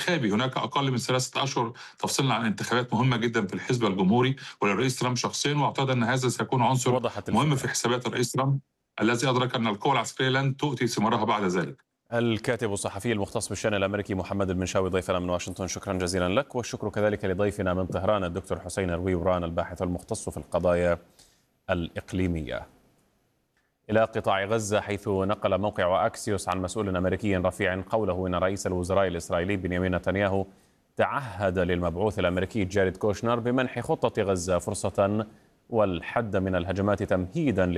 انتخابي، هناك أقل من 3 أشهر تفصلنا عن انتخابات مهمة جدا في الحزب الجمهوري وللرئيس ترامب شخصيا، وأعتقد أن هذا سيكون عنصر وضحت مهم الفكرة. في حسابات الرئيس ترامب الذي أدرك أن القوى العسكرية لن تؤتي ثمارها بعد ذلك. الكاتب الصحفي المختص بالشأن الأمريكي محمد المنشاوي ضيفنا من واشنطن، شكرا جزيلا لك. والشكر كذلك لضيفنا من طهران الدكتور حسين الرويوران الباحث المختص في القضايا الإقليمية. إلى قطاع غزة، حيث نقل موقع أكسيوس عن مسؤول أمريكي رفيع قوله إن رئيس الوزراء الإسرائيلي بنيامين نتنياهو تعهد للمبعوث الأمريكي جاريد كوشنر بمنح خطة غزة فرصة والحد من الهجمات تمهيدا